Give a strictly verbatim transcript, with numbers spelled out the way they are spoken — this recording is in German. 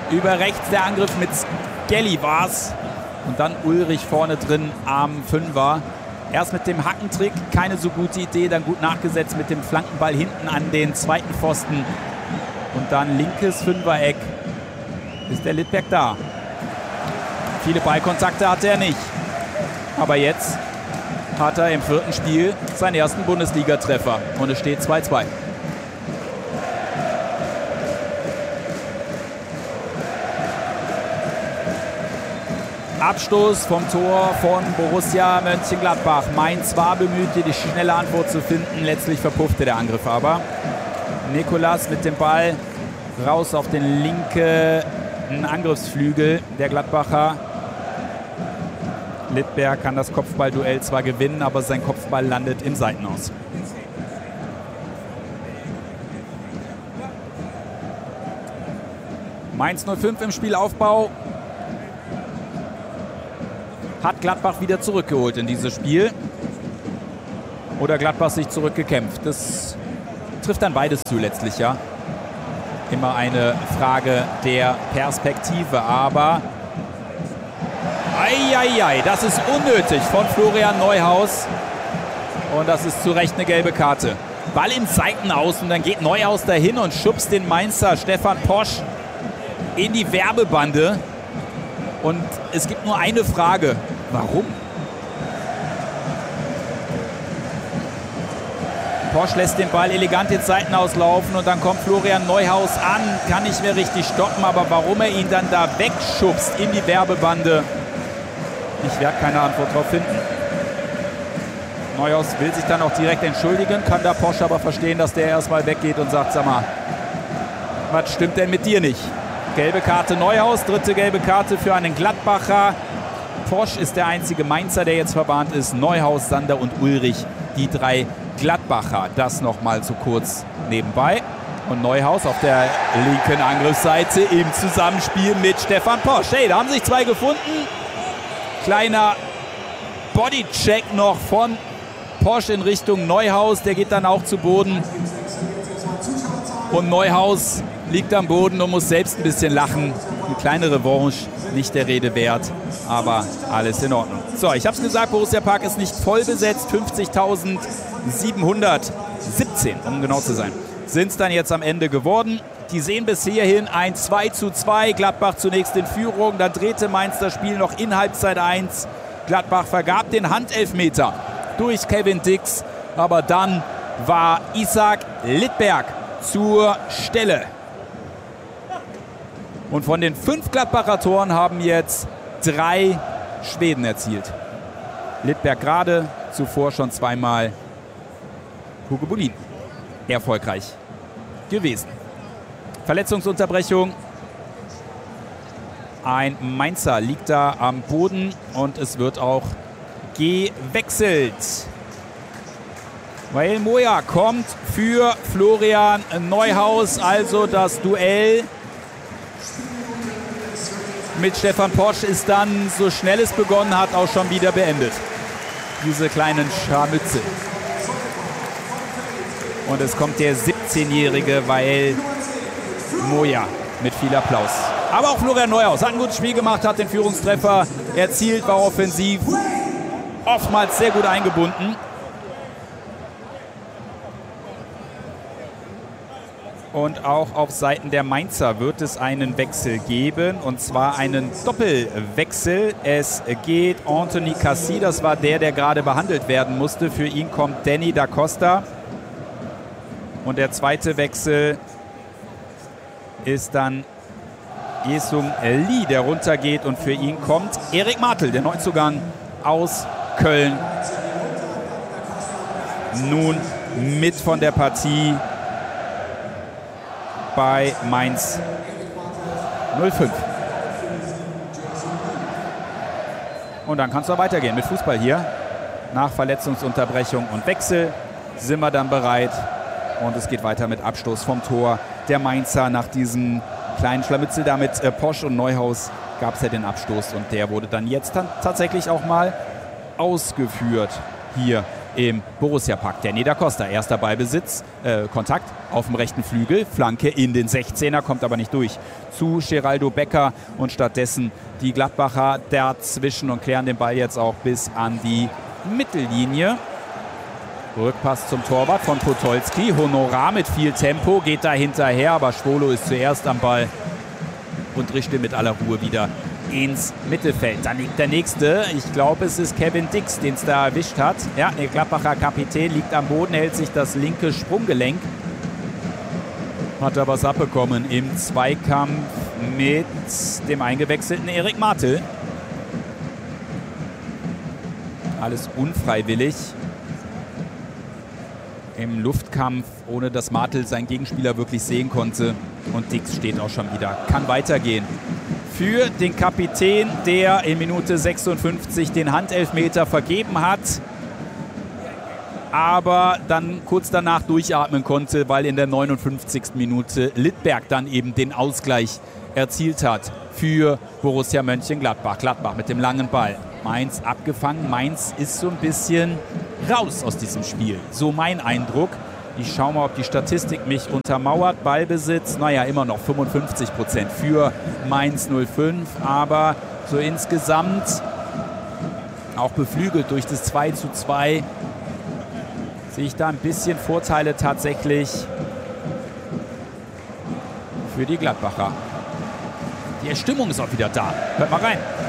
Über rechts der Angriff mit Skelly war's. Und dann Ulrich vorne drin am Fünfer. Erst mit dem Hackentrick, keine so gute Idee, dann gut nachgesetzt mit dem Flankenball hinten an den zweiten Pfosten. Und dann linkes Fünfereck. Ist der Littberg da? Viele Ballkontakte hatte er nicht. Aber jetzt hat er im vierten Spiel seinen ersten Bundesliga-Treffer. Und es steht zwei zwei. Abstoß vom Tor von Borussia Mönchengladbach. Mainz war bemüht, die schnelle Antwort zu finden. Letztlich verpuffte der Angriff aber. Nikolas mit dem Ball raus auf den linken Angriffsflügel der Gladbacher. Littberg kann das Kopfballduell zwar gewinnen, aber sein Kopfball landet im Seitenaus. Mainz null fünf im Spielaufbau. Hat Gladbach wieder zurückgeholt in dieses Spiel. Oder Gladbach sich zurückgekämpft. Das trifft dann beides zu letztlich, ja. Immer eine Frage der Perspektive, aber eieiei, das ist unnötig von Florian Neuhaus. Und das ist zu Recht eine gelbe Karte. Ball im Seitenaus und dann geht Neuhaus dahin und schubst den Mainzer Stefan Posch in die Werbebande. Und es gibt nur eine Frage. Warum? Posch lässt den Ball elegant ins Seitenaus laufen und dann kommt Florian Neuhaus an, kann nicht mehr richtig stoppen, aber warum er ihn dann da wegschubst in die Werbebande, ich werde keine Antwort darauf finden. Neuhaus will sich dann auch direkt entschuldigen, kann da Posch aber verstehen, dass der erstmal weggeht und sagt, sag mal, was stimmt denn mit dir nicht? Gelbe Karte Neuhaus, dritte gelbe Karte für einen Gladbacher. Posch ist der einzige Mainzer, der jetzt verwarnt ist. Neuhaus, Sander und Ulrich, die drei Gladbacher. Das nochmal so kurz nebenbei. Und Neuhaus auf der linken Angriffsseite im Zusammenspiel mit Stefan Posch. Hey, da haben sich zwei gefunden. Kleiner Bodycheck noch von Posch in Richtung Neuhaus. Der geht dann auch zu Boden. Und Neuhaus liegt am Boden und muss selbst ein bisschen lachen. Eine kleine Revanche, nicht der Rede wert, aber alles in Ordnung. So, ich habe es gesagt, Borussia Park ist nicht voll besetzt. fünfzigtausendsiebenhundertsiebzehn, um genau zu sein, sind es dann jetzt am Ende geworden. Die sehen bis hierhin ein zwei zu zwei. Gladbach zunächst in Führung, dann drehte Mainz das Spiel noch in Halbzeit eins. Gladbach vergab den Handelfmeter durch Kevin Dix, aber dann war Isaac Littberg zur Stelle. Und von den fünf Gladbacher Toren haben jetzt drei Schweden erzielt. Littberg gerade, zuvor schon zweimal Hugo Bolin erfolgreich gewesen. Verletzungsunterbrechung. Ein Mainzer liegt da am Boden und es wird auch gewechselt. Weil Moja kommt für Florian Neuhaus, also das Duell mit Stefan Posch ist dann, so schnell es begonnen hat, auch schon wieder beendet. Diese kleinen Scharmützel. Und es kommt der siebzehnjährige Wael Moja mit viel Applaus. Aber auch Florian Neuhaus hat ein gutes Spiel gemacht, hat den Führungstreffer erzielt, war offensiv oftmals sehr gut eingebunden. Und auch auf Seiten der Mainzer wird es einen Wechsel geben, und zwar einen Doppelwechsel. Es geht Anthony Cassi, das war der, der gerade behandelt werden musste. Für ihn kommt Danny da Costa. Und der zweite Wechsel ist dann Jesung Lee, der runtergeht. Und für ihn kommt Erik Martel, der Neuzugang aus Köln. Nun mit von der Partie bei Mainz null fünf. Und dann kann es noch weitergehen mit Fußball hier. Nach Verletzungsunterbrechung und Wechsel sind wir dann bereit. Und es geht weiter mit Abstoß vom Tor der Mainzer. Nach diesem kleinen Scharmützel da mit äh, Posch und Neuhaus gab es ja den Abstoß. Und der wurde dann jetzt dann tatsächlich auch mal ausgeführt hier im Borussia-Park. Danny da Costa, erster Ballbesitz, äh, Kontakt auf dem rechten Flügel, Flanke in den sechzehner, kommt aber nicht durch zu Geraldo Becker und stattdessen die Gladbacher dazwischen und klären den Ball jetzt auch bis an die Mittellinie. Rückpass zum Torwart von Podolski, Honorar mit viel Tempo, geht da hinterher, aber Schwolo ist zuerst am Ball und Richte mit aller Ruhe wieder ins Mittelfeld. Dann liegt der nächste. Ich glaube, es ist Kevin Dix, den es da erwischt hat. Ja, der Gladbacher Kapitän liegt am Boden, hält sich das linke Sprunggelenk. Hat er was abbekommen im Zweikampf mit dem eingewechselten Erik Martel. Alles unfreiwillig. Im Luftkampf, ohne dass Martel seinen Gegenspieler wirklich sehen konnte. Und Dix steht auch schon wieder. Kann weitergehen. Für den Kapitän, der in Minute sechsundfünfzig den Handelfmeter vergeben hat, aber dann kurz danach durchatmen konnte, weil in der neunundfünfzigsten Minute Littberg dann eben den Ausgleich erzielt hat für Borussia Mönchengladbach. Gladbach mit dem langen Ball. Mainz abgefangen. Mainz ist so ein bisschen raus aus diesem Spiel. So mein Eindruck. Ich schaue mal, ob die Statistik mich untermauert. Ballbesitz, naja, immer noch fünfundfünfzig Prozent für Mainz null fünf. Aber so insgesamt auch beflügelt durch das zwei zu zwei sehe ich da ein bisschen Vorteile tatsächlich für die Gladbacher. Die Stimmung ist auch wieder da. Hört mal rein.